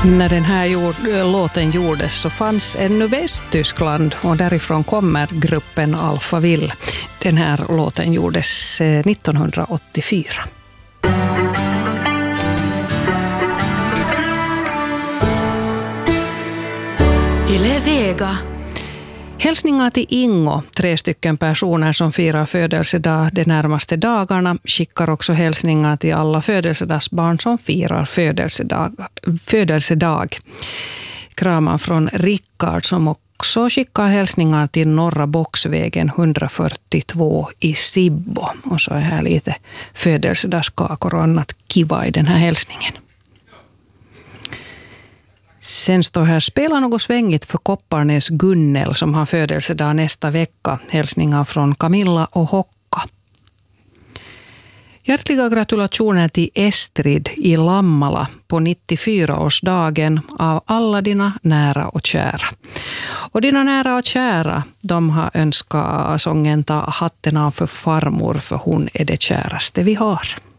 När den här låten gjordes så fanns ännu Västtyskland och därifrån kommer gruppen Alphaville. Den här låten gjordes 1984. Yle Vega. Hälsningar till Ingo, 3 stycken personer som firar födelsedag de närmaste dagarna, skickar också hälsningar till alla födelsedagsbarn som firar födelsedag. Kramar från Rickard som också skickar hälsningar till Norra Boxvägen 142 i Sibbo. Och så är här lite födelsedagskakor och annat kiva i den här hälsningen. Sen står här, spela något svängigt för Kopparnäs Gunnel som har födelsedag nästa vecka. Hälsningar från Camilla och Hokka. Hjärtliga gratulationer till Estrid i Lammala på 94-årsdagen av alla dina nära och kära. Och dina nära och kära, de har önskat sången Ta hatten av för farmor, för hon är det käraste vi har.